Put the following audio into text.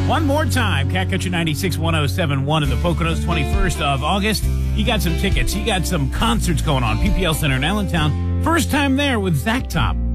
One more time, Cat Country 96 1071 in the Poconos, 21st of August. You got some tickets. You got some concerts going on. PPL Center in Allentown. First time there with Zach Top.